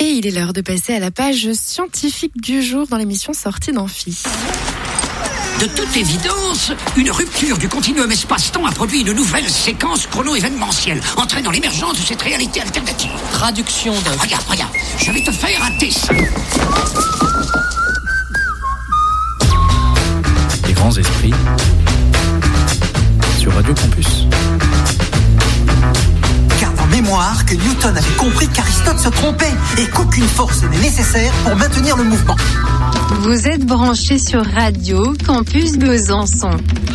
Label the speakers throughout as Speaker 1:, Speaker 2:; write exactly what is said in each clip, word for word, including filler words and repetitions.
Speaker 1: Et il est l'heure de passer à la page scientifique du jour dans l'émission Sortie d'Amphi.
Speaker 2: De toute évidence, une rupture du continuum espace-temps a produit une nouvelle séquence chrono-événementielle, entraînant l'émergence de cette réalité alternative.
Speaker 3: Traduction de...
Speaker 2: Regarde, regarde, je vais te faire un dessin.
Speaker 4: Les grands esprits sur Radio Campus.
Speaker 5: Garde en mémoire que Newton avait compris qu'Aristote se trompait et qu'aucune force n'est nécessaire pour maintenir le mouvement.
Speaker 6: Vous êtes branchés sur Radio Campus Besançon.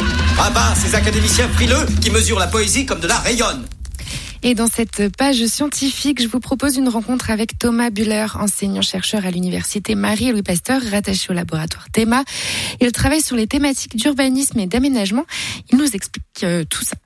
Speaker 7: Ah bah, ces académiciens frileux qui mesurent la poésie comme de la rayonne.
Speaker 1: Et dans cette page scientifique, je vous propose une rencontre avec Thomas Buller, enseignant-chercheur à l'université Marie-Louis Pasteur, rattaché au laboratoire Théma. Il travaille sur les thématiques d'urbanisme et d'aménagement. Il nous explique euh, tout ça.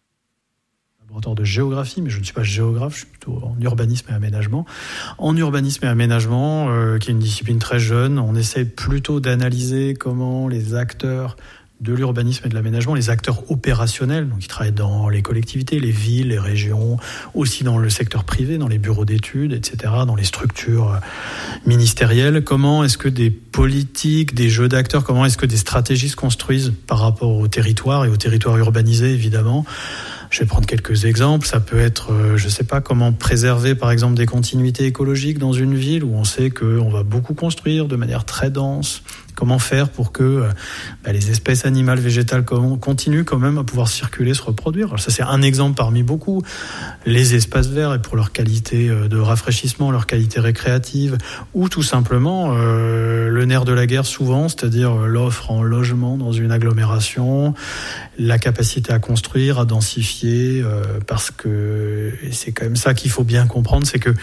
Speaker 8: Laboratoire de géographie, mais je ne suis pas géographe, je suis plutôt en urbanisme et aménagement. En urbanisme et aménagement, euh, qui est une discipline très jeune, on essaie plutôt d'analyser comment les acteurs de l'urbanisme et de l'aménagement, les acteurs opérationnels, donc qui travaillent dans les collectivités, les villes, les régions, aussi dans le secteur privé, dans les bureaux d'études, et cetera, dans les structures ministérielles. Comment est-ce que des politiques, des jeux d'acteurs, comment est-ce que des stratégies se construisent par rapport au territoire et au territoire urbanisé, évidemment. Je vais prendre quelques exemples. Ça peut être, je ne sais pas, comment préserver, par exemple, des continuités écologiques dans une ville où on sait qu'on va beaucoup construire de manière très dense. Comment faire pour que bah, les espèces animales, végétales continuent quand même à pouvoir circuler, se reproduire. Alors ça, c'est un exemple parmi beaucoup. Les espaces verts et pour leur qualité de rafraîchissement, leur qualité récréative, ou tout simplement euh, le nerf de la guerre souvent, c'est-à-dire l'offre en logement dans une agglomération, la capacité à construire, à densifier, euh, parce que et c'est quand même ça qu'il faut bien comprendre, c'est que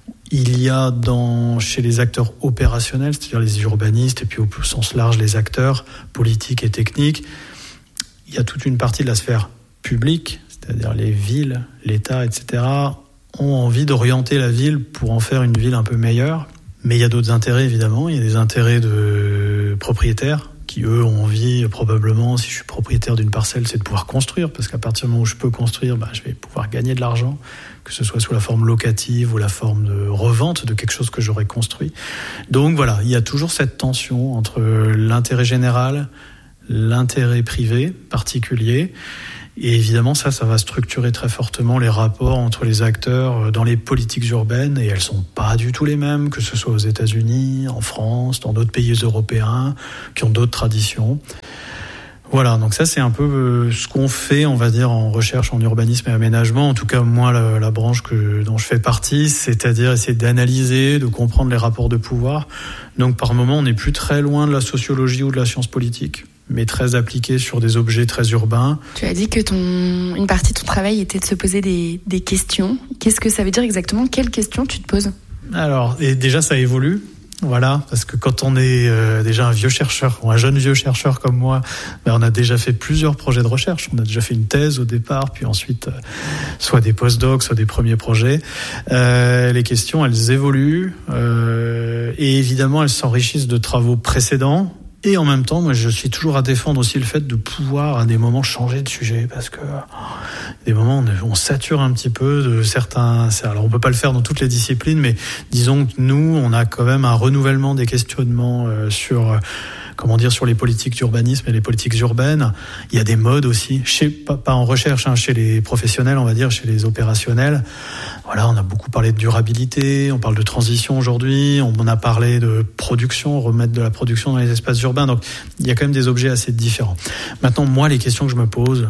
Speaker 8: il y a dans, chez les acteurs opérationnels, c'est-à-dire les urbanistes et puis au sens large les acteurs politiques et techniques, il y a toute une partie de la sphère publique, c'est-à-dire les villes, l'État, et cetera, ont envie d'orienter la ville pour en faire une ville un peu meilleure. Mais il y a d'autres intérêts évidemment, il y a des intérêts de propriétaires qui eux ont envie probablement, si je suis propriétaire d'une parcelle, c'est de pouvoir construire, parce qu'à partir du moment où je peux construire, bah, je vais pouvoir gagner de l'argent, que ce soit sous la forme locative ou la forme de revente de quelque chose que j'aurais construit. Donc voilà, il y a toujours cette tension entre l'intérêt général, l'intérêt privé particulier, et évidemment ça, ça va structurer très fortement les rapports entre les acteurs dans les politiques urbaines, et elles sont pas du tout les mêmes, que ce soit aux États-Unis, en France, dans d'autres pays européens, qui ont d'autres traditions. Voilà, donc ça c'est un peu ce qu'on fait, on va dire, en recherche en urbanisme et aménagement. En tout cas, moi, la, la branche que, dont je fais partie, c'est-à-dire essayer d'analyser, de comprendre les rapports de pouvoir. Donc par moment, on n'est plus très loin de la sociologie ou de la science politique, mais très appliqué sur des objets très urbains.
Speaker 1: Tu as dit que ton, une partie de ton travail était de se poser des, des questions. Qu'est-ce que ça veut dire exactement ? Quelles questions tu te poses ?
Speaker 8: Alors, et déjà ça évolue. Voilà, parce que quand on est euh, déjà un vieux chercheur, ou un jeune vieux chercheur comme moi, ben on a déjà fait plusieurs projets de recherche. On a déjà fait une thèse au départ, puis ensuite euh, soit des post-docs, soit des premiers projets. Euh, les questions, elles évoluent, euh, et évidemment, elles s'enrichissent de travaux précédents. Et en même temps, moi, je suis toujours à défendre aussi le fait de pouvoir, à des moments, changer de sujet, parce que à des moments, on, on sature un petit peu de certains. Alors, on peut pas le faire dans toutes les disciplines, mais disons que nous, on a quand même un renouvellement des questionnements euh, sur. Euh, comment dire, sur les politiques d'urbanisme et les politiques urbaines. Il y a des modes aussi, chez, pas, pas en recherche, hein, chez les professionnels, on va dire, chez les opérationnels. Voilà, on a beaucoup parlé de durabilité, on parle de transition aujourd'hui, on a parlé de production, remettre de la production dans les espaces urbains. Donc, il y a quand même des objets assez différents. Maintenant, moi, les questions que je me pose,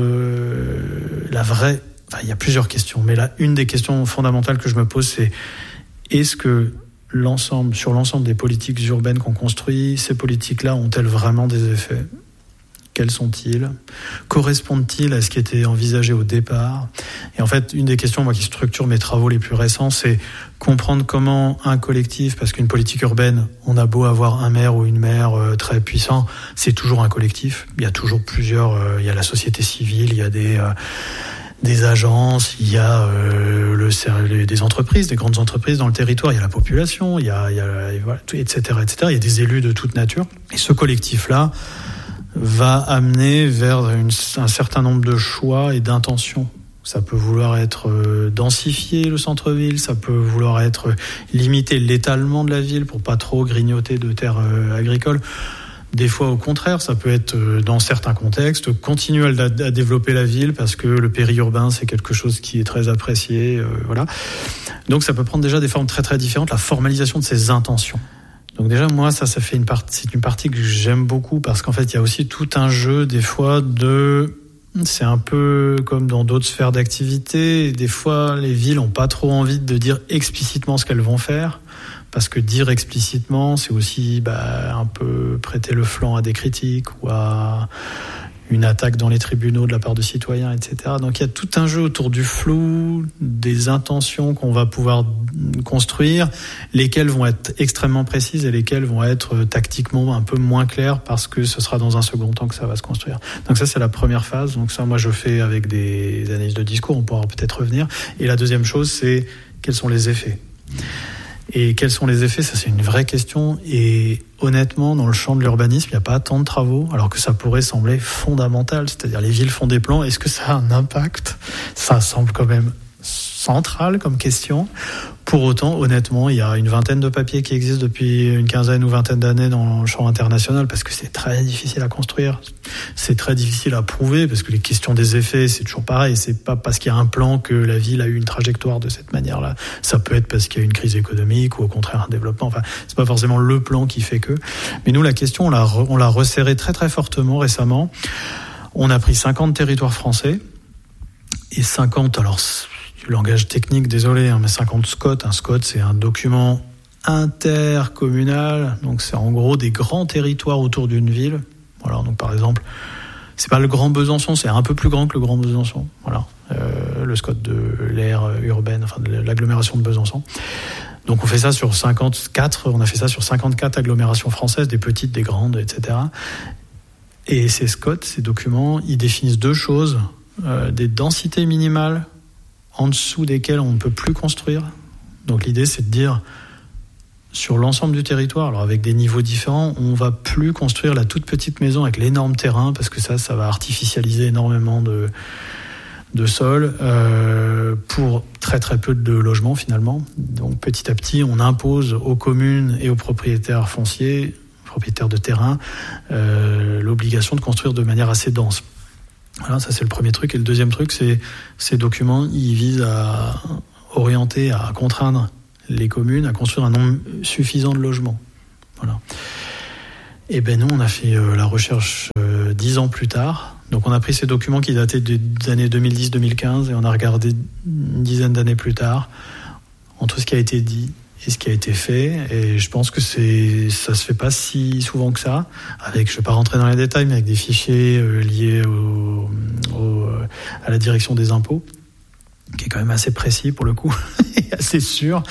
Speaker 8: euh, la vraie, enfin, il y a plusieurs questions, mais là, une des questions fondamentales que je me pose, c'est est-ce que l'ensemble, sur l'ensemble des politiques urbaines qu'on construit, ces politiques-là ont-elles vraiment des effets ? Quels sont-ils ? Correspondent-ils à ce qui était envisagé au départ ? Et en fait, une des questions moi, qui structure mes travaux les plus récents, c'est comprendre comment un collectif, parce qu'une politique urbaine, on a beau avoir un maire ou une maire euh, très puissant, c'est toujours un collectif. Il y a toujours plusieurs, euh, il y a la société civile, il y a des... Euh, des agences, il y a euh, le, des entreprises, des grandes entreprises dans le territoire, il y a la population, il y a, il y a voilà, et cetera, et cetera. Il y a des élus de toute nature. Et ce collectif-là va amener vers une, un certain nombre de choix et d'intentions Ça peut vouloir être euh, densifier le centre-ville, ça peut vouloir être euh, limiter l'étalement de la ville pour pas trop grignoter de terres euh, agricoles. Des fois, au contraire, ça peut être, euh, dans certains contextes, continuer à, à développer la ville parce que le périurbain, c'est quelque chose qui est très apprécié. Euh, voilà. Donc, ça peut prendre déjà des formes très très différentes. La formalisation de ses intentions. Donc déjà, moi, ça, ça fait une partie, c'est une partie que j'aime beaucoup parce qu'en fait, il y a aussi tout un jeu des fois de C'est un peu comme dans d'autres sphères d'activité. Des fois, les villes n'ont pas trop envie de dire explicitement ce qu'elles vont faire, parce que dire explicitement, c'est aussi bah, un peu prêter le flanc à des critiques ou à une attaque dans les tribunaux de la part de citoyens, et cetera. Donc il y a tout un jeu autour du flou, des intentions qu'on va pouvoir construire, lesquelles vont être extrêmement précises et lesquelles vont être tactiquement un peu moins claires parce que ce sera dans un second temps que ça va se construire. Donc ça, c'est la première phase. Donc ça, moi, je fais avec des analyses de discours, on pourra peut-être revenir. Et la deuxième chose, c'est quels sont les effets ? Et quels sont les effets ? Ça, c'est une vraie question. Et honnêtement, dans le champ de l'urbanisme, il n'y a pas tant de travaux, alors que ça pourrait sembler fondamental. C'est-à-dire, les villes font des plans. Est-ce que ça a un impact ? Ça semble quand même central comme question. Pour autant, honnêtement, il y a une vingtaine de papiers qui existent depuis une quinzaine ou vingtaine d'années dans le champ international parce que c'est très difficile à construire. C'est très difficile à prouver parce que les questions des effets, c'est toujours pareil. C'est pas parce qu'il y a un plan que la ville a eu une trajectoire de cette manière-là. Ça peut être parce qu'il y a une crise économique ou au contraire un développement. Enfin, c'est pas forcément le plan qui fait que. Mais nous, la question, on l'a, on l'a resserrée très très fortement récemment. On a pris cinquante territoires français et cinquante, alors, du langage technique, désolé, hein, mais cinquante S C O T. Un S C O T, c'est un document intercommunal. Donc, c'est en gros des grands territoires autour d'une ville. Voilà. Donc, par exemple, c'est pas le Grand Besançon, c'est un peu plus grand que le Grand Besançon. Voilà. Euh, le S C O T de l'aire urbaine, enfin, de l'agglomération de Besançon. Donc, on fait ça sur cinquante-quatre, on a fait ça sur cinquante-quatre agglomérations françaises, des petites, des grandes, et cetera. Et ces S C O T, ces documents, ils définissent deux choses. Euh, des densités minimales en dessous desquelles on ne peut plus construire. Donc l'idée, c'est de dire, sur l'ensemble du territoire, alors avec des niveaux différents, on ne va plus construire la toute petite maison avec l'énorme terrain, parce que ça, ça va artificialiser énormément de, de sol, euh, pour très très peu de logements finalement. Donc petit à petit, on impose aux communes et aux propriétaires fonciers, propriétaires de terrain, euh, l'obligation de construire de manière assez dense. Voilà, ça c'est le premier truc. Et le deuxième truc, c'est ces documents, ils visent à orienter, à contraindre les communes à construire un nombre suffisant de logements. Voilà. Et ben nous, on a fait euh, la recherche euh, dix ans plus tard. Donc on a pris ces documents qui dataient des années deux mille dix deux mille quinze et on a regardé une dizaine d'années plus tard entre ce qui a été dit et ce qui a été fait, et je pense que c'est, ça se fait pas si souvent que ça, avec, je vais pas rentrer dans les détails, mais avec des fichiers euh, liés au, au, à la direction des impôts, qui est quand même assez précis pour le coup, et assez sûr,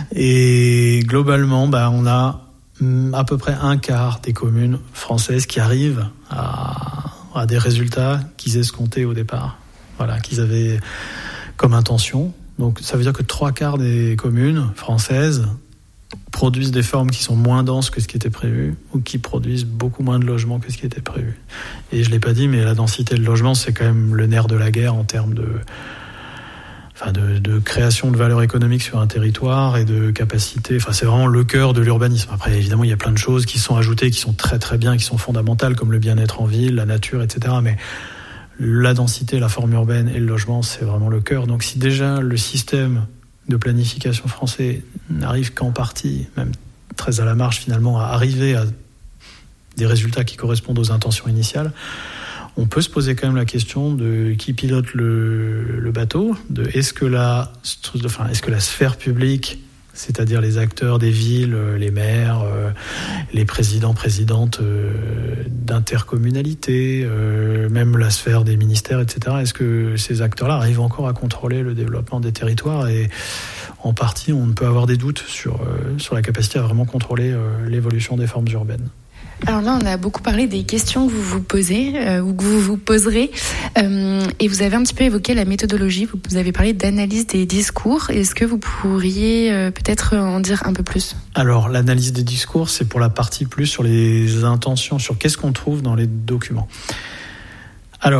Speaker 8: et globalement, bah, on a à peu près un quart des communes françaises qui arrivent à, à des résultats qu'ils escomptaient au départ, voilà, qu'ils avaient comme intention. Donc ça veut dire que trois quarts des communes françaises produisent des formes qui sont moins denses que ce qui était prévu ou qui produisent beaucoup moins de logements que ce qui était prévu. Et je ne l'ai pas dit, mais la densité de logements, c'est quand même le nerf de la guerre en termes de, enfin de, de création de valeur économique sur un territoire et de capacité. Enfin, c'est vraiment le cœur de l'urbanisme. Après, évidemment, il y a plein de choses qui sont ajoutées, qui sont très très bien, qui sont fondamentales, comme le bien-être en ville, la nature, et cetera. Mais la densité, la forme urbaine et le logement, c'est vraiment le cœur. Donc si déjà le système de planification français n'arrive qu'en partie, même très à la marge finalement, à arriver à des résultats qui correspondent aux intentions initiales, on peut se poser quand même la question de qui pilote le, le bateau, de est-ce que la, enfin, est-ce que la sphère publique, c'est-à-dire les acteurs des villes, les maires, euh, les présidents, présidentes euh, d'intercommunalités, euh, même la sphère des ministères, et cetera. Est-ce que ces acteurs-là arrivent encore à contrôler le développement des territoires ? Et en partie, on peut avoir des doutes sur, euh, sur la capacité à vraiment contrôler euh, l'évolution des formes urbaines.
Speaker 1: Alors là, on a beaucoup parlé des questions que vous vous posez euh, ou que vous vous poserez, euh, et vous avez un petit peu évoqué la méthodologie. Vous, vous avez parlé d'analyse des discours. Est-ce que vous pourriez euh, peut-être en dire un peu plus ?
Speaker 8: Alors, l'analyse des discours, c'est pour la partie plus sur les intentions, sur qu'est-ce qu'on trouve dans les documents. Alors,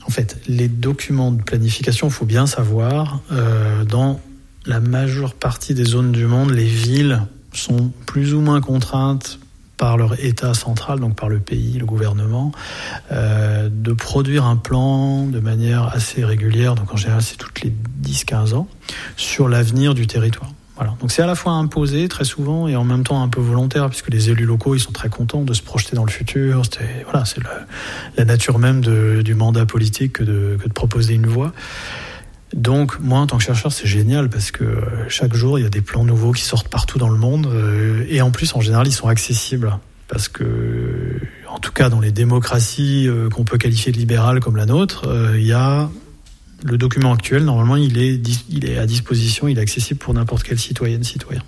Speaker 8: En fait, les documents de planification, il faut bien savoir, euh, dans la majeure partie des zones du monde, les villes sont plus ou moins contraintes par leur État central, donc par le pays, le gouvernement, euh, de produire un plan de manière assez régulière, donc en général c'est toutes les dix à quinze ans, sur l'avenir du territoire. Voilà. Donc c'est à la fois imposé très souvent et en même temps un peu volontaire, puisque les élus locaux ils sont très contents de se projeter dans le futur. C'était, voilà, c'est le, la nature même de, du mandat politique que de, que de proposer une voie. Donc moi en tant que chercheur c'est génial parce que chaque jour il y a des plans nouveaux qui sortent partout dans le monde euh, et en plus en général ils sont accessibles parce que en tout cas dans les démocraties euh, qu'on peut qualifier de libérales comme la nôtre, euh, il y a le document actuel, normalement il est, il est à disposition, il est accessible pour n'importe quel citoyenne, citoyen.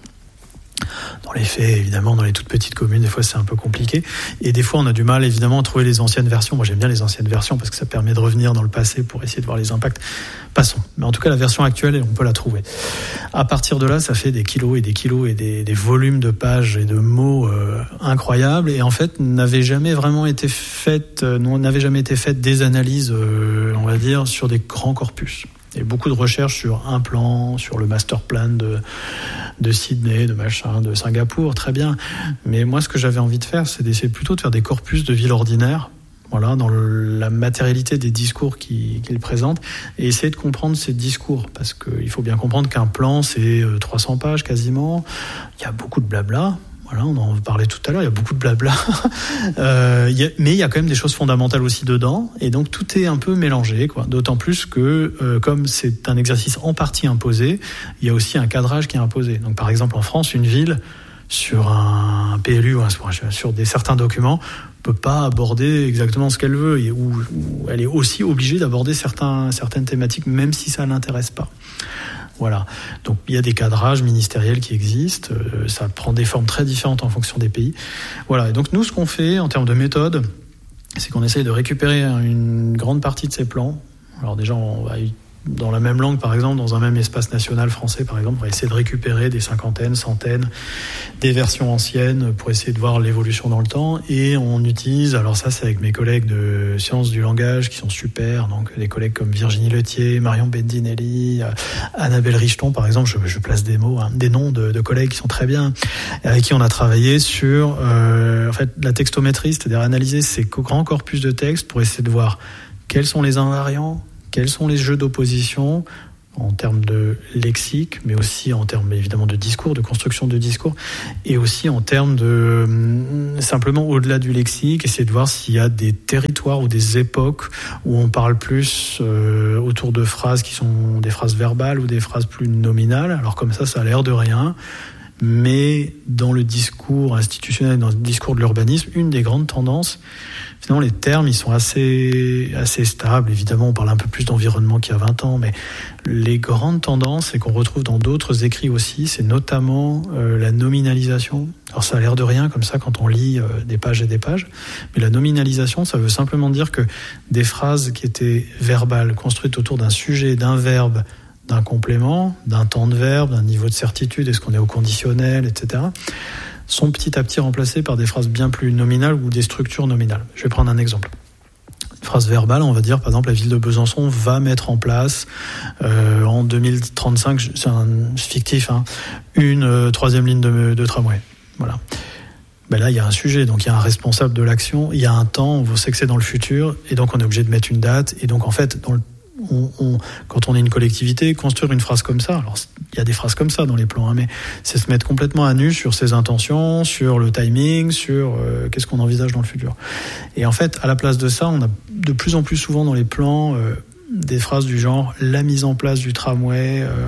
Speaker 8: Dans les faits, évidemment, dans les toutes petites communes, des fois c'est un peu compliqué. Et des fois, on a du mal, évidemment, à trouver les anciennes versions. Moi, j'aime bien les anciennes versions parce que ça permet de revenir dans le passé pour essayer de voir les impacts. Passons. Mais en tout cas, la version actuelle, on peut la trouver. À partir de là, ça fait des kilos et des kilos et des, des volumes de pages et de mots euh, incroyables. Et en fait, n'avait jamais vraiment été faite, euh, n'avait jamais été faite des analyses, euh, on va dire, sur des grands corpus. Il y a beaucoup de recherches sur un plan, sur le master plan de, de Sydney, de machin, de Singapour, très bien. Mais moi, ce que j'avais envie de faire, c'est d'essayer plutôt de faire des corpus de villes ordinaires, voilà, dans le, la matérialité des discours qu'ils qu'il présentent, et essayer de comprendre ces discours. Parce qu'il faut bien comprendre qu'un plan, c'est trois cents pages quasiment. Il y a beaucoup de blabla. Voilà, on en parlait tout à l'heure, il y a beaucoup de blabla. euh, y a, mais il y a quand même des choses fondamentales aussi dedans. Et donc, tout est un peu mélangé, quoi. D'autant plus que, euh, comme c'est un exercice en partie imposé, il y a aussi un cadrage qui est imposé. Donc, par exemple, en France, une ville, sur un P L U, sur des, certains documents, peut pas aborder exactement ce qu'elle veut. Et où, où elle est aussi obligée d'aborder certains, certaines thématiques, même si ça ne l'intéresse pas. Voilà. Donc il y a des cadrages ministériels qui existent, euh, ça prend des formes très différentes en fonction des pays. Voilà. Et donc nous, ce qu'on fait en termes de méthode, c'est qu'on essaye de récupérer une grande partie de ces plans. Alors déjà, on va dans la même langue, par exemple, dans un même espace national français, par exemple, on va essayer de récupérer des cinquantaines, centaines, des versions anciennes pour essayer de voir l'évolution dans le temps. Et on utilise, alors ça c'est avec mes collègues de sciences du langage qui sont super, donc des collègues comme Virginie Letier, Marion Bendinelli, Annabelle Richeton, par exemple, je, je place des mots, hein, des noms de, de collègues qui sont très bien, avec qui on a travaillé sur euh, en fait, la textométrie, c'est-à-dire analyser ces grands corpus de textes pour essayer de voir quels sont les invariants, quels sont les jeux d'opposition en termes de lexique, mais aussi en termes évidemment de discours, de construction de discours, et aussi en termes de simplement au-delà du lexique, essayer de voir s'il y a des territoires ou des époques où on parle plus euh, autour de phrases qui sont des phrases verbales ou des phrases plus nominales. Alors comme ça, ça a l'air de rien. Mais dans le discours institutionnel, dans le discours de l'urbanisme, une des grandes tendances, finalement les termes ils sont assez, assez stables. Évidemment, on parle un peu plus d'environnement qu'il y a vingt ans, mais les grandes tendances, et qu'on retrouve dans d'autres écrits aussi, c'est notamment euh, la nominalisation. Alors ça a l'air de rien comme ça quand on lit euh, des pages et des pages, mais la nominalisation, ça veut simplement dire que des phrases qui étaient verbales, construites autour d'un sujet, d'un verbe, d'un complément, d'un temps de verbe, d'un niveau de certitude, est-ce qu'on est au conditionnel, et cetera, sont petit à petit remplacés par des phrases bien plus nominales ou des structures nominales. Je vais prendre un exemple. Une phrase verbale, on va dire, par exemple, la ville de Besançon va mettre en place, euh, en deux mille trente-cinq, c'est un fictif, hein, une euh, troisième ligne de, de tramway. Voilà. Ben là, il y a un sujet, donc il y a un responsable de l'action, il y a un temps, on sait que c'est dans le futur, et donc on est obligé de mettre une date, et donc en fait, dans le On, on, quand on est une collectivité, construire une phrase comme ça, alors il y a des phrases comme ça dans les plans, hein, mais c'est se mettre complètement à nu sur ses intentions, sur le timing, sur euh, qu'est-ce qu'on envisage dans le futur. Et en fait, à la place de ça, on a de plus en plus souvent dans les plans euh, des phrases du genre la mise en place du tramway. Euh,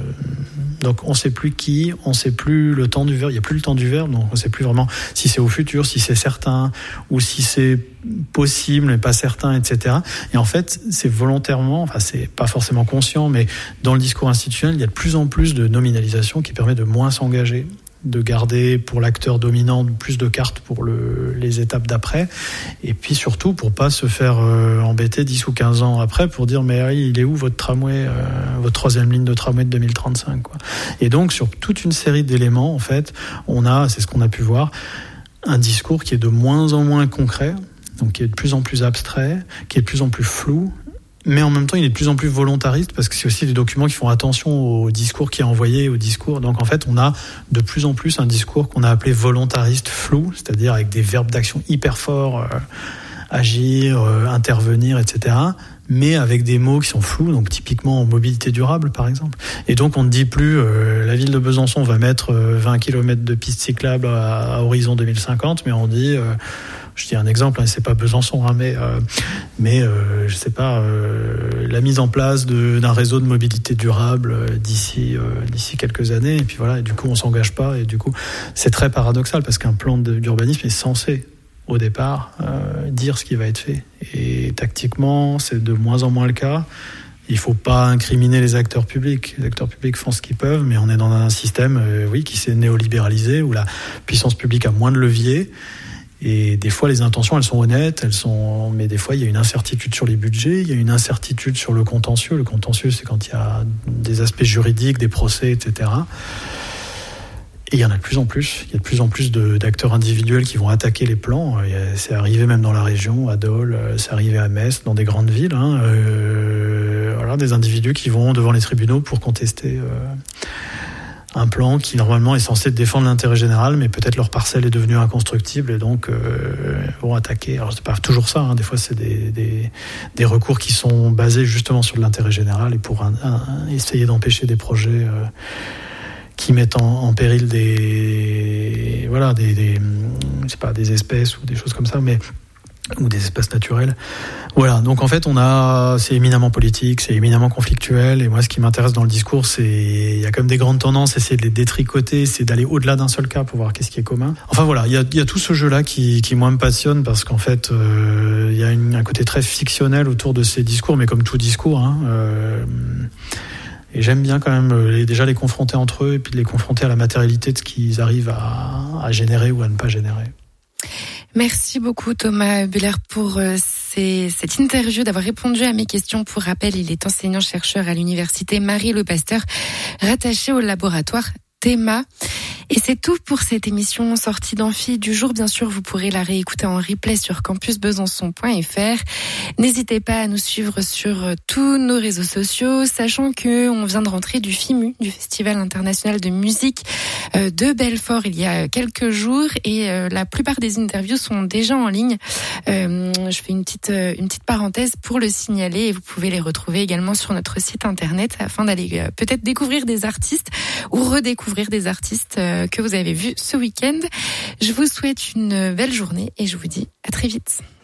Speaker 8: donc on ne sait plus qui, on ne sait plus le temps du verbe, il n'y a plus le temps du verbe, donc on ne sait plus vraiment si c'est au futur, si c'est certain, ou si c'est possible mais pas certain, et cetera. Et en fait, c'est volontairement, enfin c'est pas forcément conscient, mais dans le discours institutionnel, il y a de plus en plus de nominalisation qui permet de moins s'engager, de garder pour l'acteur dominant plus de cartes pour le, les étapes d'après, et puis surtout pour pas se faire euh, embêter dix ou quinze ans après pour dire mais oui, il est où votre tramway, euh, votre troisième ligne de tramway de deux mille trente-cinq, quoi. Et donc sur toute une série d'éléments, en fait, on a, c'est ce qu'on a pu voir, un discours qui est de moins en moins concret, donc qui est de plus en plus abstrait, qui est de plus en plus flou, mais en même temps, il est de plus en plus volontariste parce que c'est aussi des documents qui font attention au discours qui est envoyé, au discours. Donc en fait, on a de plus en plus un discours qu'on a appelé volontariste flou, c'est-à-dire avec des verbes d'action hyper forts, euh, agir, euh, intervenir, et cetera, mais avec des mots qui sont flous, donc typiquement mobilité durable par exemple. Et donc on ne dit plus euh, la ville de Besançon va mettre euh, vingt kilomètres de pistes cyclables à, à horizon deux mille cinquante, mais on dit, euh, je dis un exemple, hein, c'est pas Besançon, hein, mais euh, mais euh, je sais pas, euh, la mise en place de, d'un réseau de mobilité durable euh, d'ici euh, d'ici quelques années, et puis voilà, et du coup on s'engage pas, et du coup c'est très paradoxal parce qu'un plan de, d'urbanisme est censé au départ, euh, dire ce qui va être fait. Et tactiquement, c'est de moins en moins le cas. Il ne faut pas incriminer les acteurs publics. Les acteurs publics font ce qu'ils peuvent, mais on est dans un système euh, oui, qui s'est néolibéralisé, où la puissance publique a moins de levier. Et des fois, les intentions, elles sont honnêtes, elles sont... mais des fois, il y a une incertitude sur les budgets, il y a une incertitude sur le contentieux. Le contentieux, c'est quand il y a des aspects juridiques, des procès, et cetera. Et il y en a de plus en plus. Il y a de plus en plus de, d'acteurs individuels qui vont attaquer les plans. C'est arrivé même dans la région, à Dole, c'est arrivé à Metz, dans des grandes villes. Hein. Euh, voilà, des individus qui vont devant les tribunaux pour contester euh, un plan qui normalement est censé défendre l'intérêt général, mais peut-être leur parcelle est devenue inconstructible et donc euh, vont attaquer. Alors c'est pas toujours ça. Hein. Des fois c'est des, des, des recours qui sont basés justement sur l'intérêt général et pour un, un, essayer d'empêcher des projets. Euh, qui mettent en, en péril des voilà des, des je sais pas des espèces ou des choses comme ça, mais ou des espaces naturels. Voilà, donc en fait on a c'est éminemment politique, c'est éminemment conflictuel, et moi ce qui m'intéresse dans le discours, c'est il y a comme des grandes tendances, essayer de les détricoter, c'est d'aller au-delà d'un seul cas pour voir qu'est-ce qui est commun. Enfin voilà, il y a il y a tout ce jeu là qui qui moi me passionne parce qu'en fait euh, il y a une, un côté très fictionnel autour de ces discours, mais comme tout discours hein, euh, et j'aime bien quand même les, déjà les confronter entre eux et puis de les confronter à la matérialité de ce qu'ils arrivent à, à générer ou à ne pas générer.
Speaker 1: Merci beaucoup Thomas Buller pour euh, ces, cette interview, d'avoir répondu à mes questions. Pour rappel, il est enseignant-chercheur à l'université Marie-Louis Pasteur, rattaché au laboratoire Théma. Et c'est tout pour cette émission Sortie d'Amphi du jour. Bien sûr, vous pourrez la réécouter en replay sur campus besançon point f r. N'hésitez pas à nous suivre sur tous nos réseaux sociaux, sachant que on vient de rentrer du FIMU, du Festival international de musique de Belfort, il y a quelques jours, et la plupart des interviews sont déjà en ligne. Je fais une petite une petite parenthèse pour le signaler, et vous pouvez les retrouver également sur notre site internet afin d'aller peut-être découvrir des artistes ou redécouvrir des artistes que vous avez vus ce week-end. Je vous souhaite une belle journée et je vous dis à très vite.